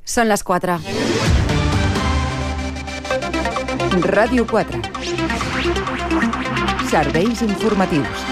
Són les 4. Ràdio 4. Serveis informatius.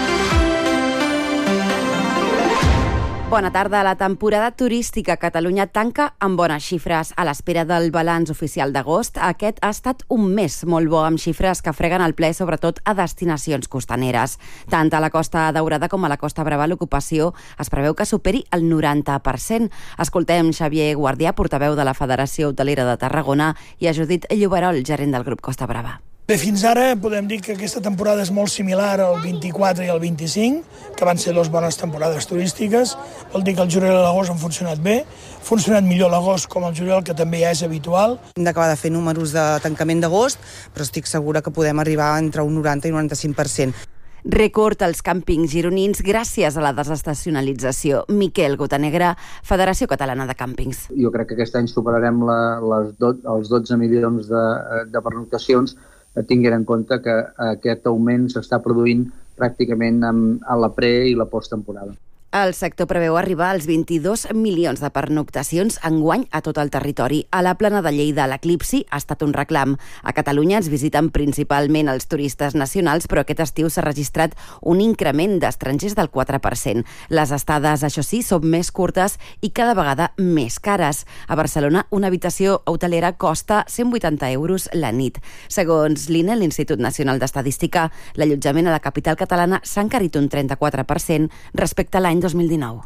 Bona tarda. La temporada turística a Catalunya tanca amb bones xifres. A l'espera del balanç oficial d'agost, aquest ha estat un mes molt bo, amb xifres que freguen el ple, sobretot a destinacions costaneres. Tant a la Costa Daurada com a la Costa Brava, l'ocupació es preveu que superi el 90%. Escoltem Xavier Guardià, portaveu de la Federació Hotelera de Tarragona, i a Judit Lloberol, gerent del grup Costa Brava. Bé, fins ara podem dir que aquesta temporada és molt similar al 24 i al 25, que van ser dues bones temporades turístiques. Vol dir que el juliol i l'agost han funcionat bé, ha funcionat millor l'agost com el juliol, que també ja és habitual. Hem d'acabar de fer números de tancament d'agost, però estic segura que podem arribar entre un 90 i un 95%. Rècord als càmpings gironins gràcies a la desestacionalització. Miquel Gotanegra, Federació Catalana de Càmpings. Jo crec que aquest any superarem els 12 milions de pernoctacions, tinguent en compte que aquest augment s'està produint pràcticament a la pre- i la posttemporada. El sector preveu arribar als 22 milions de pernoctacions enguany a tot el territori. A la Plana de Lleida, l'eclipsi ha estat un reclam. A Catalunya ens visiten principalment els turistes nacionals, però aquest estiu s'ha registrat un increment d'estrangers del 4%. Les estades, això sí, són més curtes i cada vegada més cares. A Barcelona, una habitació hotelera costa 180 euros la nit. Segons l'INE, l'Institut Nacional d'Estadística, l'allotjament a la capital catalana s'ha encarit un 34% respecte a l'any 2019.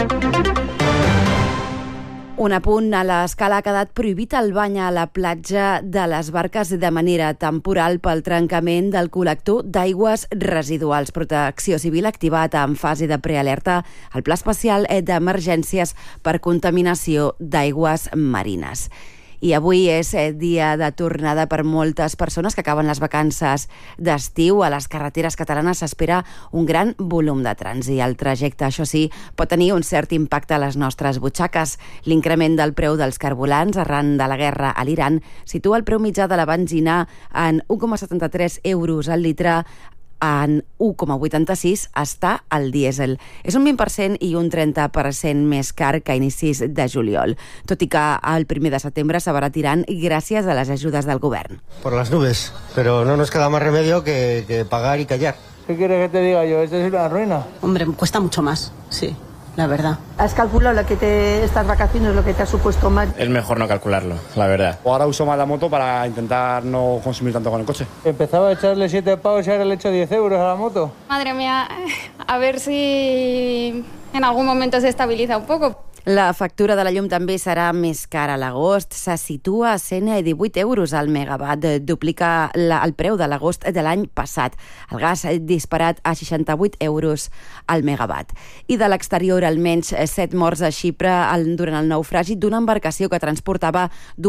Un apunt: a l'Escala ha quedat prohibit el bany a la platja de les Barques de manera temporal pel trencament del col·lector d'aigües residuals. Protecció Civil ha activat en fase de prealerta el Pla Especial d'Emergències per contaminació d'aigües marines. I avui és dia de tornada per moltes persones que acaben les vacances d'estiu. A les carreteres catalanes s'espera un gran volum de trànsit. El trajecte, això sí, pot tenir un cert impacte a les nostres butxaques. L'increment del preu dels carburants arran de la guerra a l'Iran situa el preu mitjà de la benzina en 1,73 euros al litre. En 1,86 està el dièsel. És un 20% i un 30% més car que a inicis de juliol, tot i que el 1 de setembre s'abaratirán gràcies a les ajudes del govern. Por las nubes, pero no nos queda más remedio que pagar y callar. ¿Qué quieres que te diga yo? Esto es una ruina. Hombre, cuesta mucho más, sí. La verdad. ¿Has calculado estas vacaciones, lo que te ha supuesto más? Es mejor no calcularlo, la verdad. Ahora uso más la moto para intentar no consumir tanto con el coche. Empezaba a echarle 7 pavos y ahora le echo 10 euros a la moto. Madre mía, a ver si en algún momento se estabiliza un poco. La factura de la llum també serà més cara a l'agost. Se situa a 118 euros al megawatt, duplica el preu de l'agost de l'any passat. El gas disparat a 68 euros al megawatt. I de l'exterior, almenys 7 morts a Xipre durant el naufragi d'una embarcació que transportava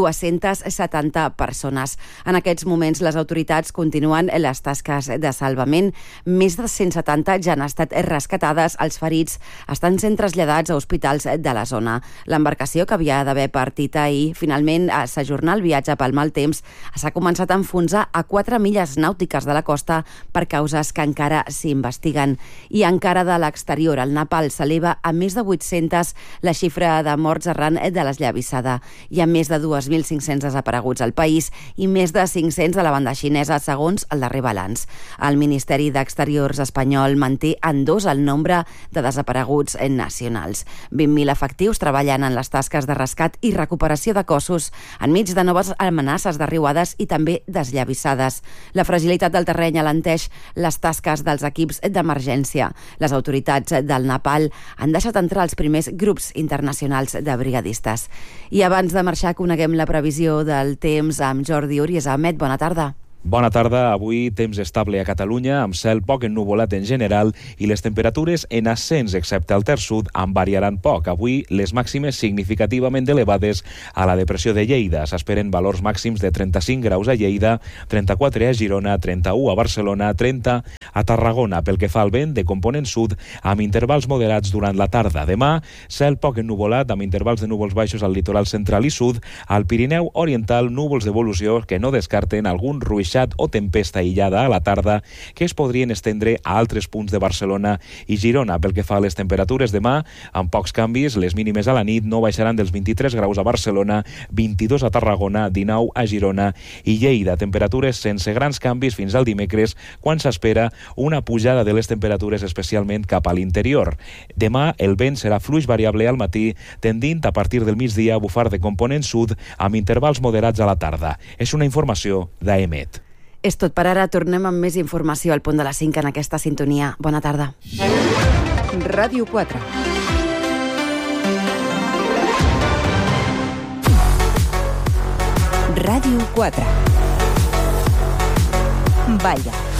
270 persones. En aquests moments, les autoritats continuen les tasques de salvament. Més de 170 ja han estat rescatades. Els ferits estan sent traslladats a hospitals de la zona. L'embarcació, que havia d'haver partit ahir, finalment s'ajorna el viatge pel mal temps, s'ha començat a enfonsar a 4 milles nàutiques de la costa per causes que encara s'investiguen. I encara de l'exterior, el Nepal s'eleva a més de 800 la xifra de morts arran de l'esllavissada. Hi ha més de 2.500 desapareguts al país i més de 500 a la banda xinesa, segons el darrer balanç. El Ministeri d'Exteriors espanyol manté en 2 el nombre de desapareguts nacionals. 20.000 efectius treballant en les tasques de rescat i recuperació de cossos enmig de noves amenaces de riuades i també desllavissades. La fragilitat del terreny alenteix les tasques dels equips d'emergència. Les autoritats del Nepal han deixat entrar els primers grups internacionals de brigadistes. I abans de marxar, coneguem la previsió del temps amb Jordi Uries. Ahmed, bona tarda. Bona tarda. Avui temps estable a Catalunya, amb cel poc ennuvolat en general i les temperatures en ascens, excepte al Ter Sud, en variaran poc. Avui les màximes significativament elevades a la depressió de Lleida. S'esperen valors màxims de 35 graus a Lleida, 34 a Girona, 31 a Barcelona, 30 A Tarragona, pel que fa al vent, de component sud, amb intervals moderats durant la tarda. Demà, cel poc ennuvolat, amb intervals de núvols baixos al litoral central i sud. Al Pirineu Oriental, núvols d'evolució que no descarten algun ruixat o tempesta aïllada a la tarda que es podrien estendre a altres punts de Barcelona i Girona. Pel que fa a les temperatures, demà, amb pocs canvis, les mínimes a la nit no baixaran dels 23 graus a Barcelona, 22 a Tarragona, 19 a Girona i Lleida. Temperatures sense grans canvis fins al dimecres, quan s'espera una pujada de les temperatures especialment cap a l'interior. Demà el vent serà fluix variable al matí, tendint a partir del migdia a bufar de component sud amb intervals moderats a la tarda. És una informació d'AEMET. És tot per ara. Tornem amb més informació al punt de les 5 en aquesta sintonia. Bona tarda. Ràdio 4. Ràdio 4. Vaya.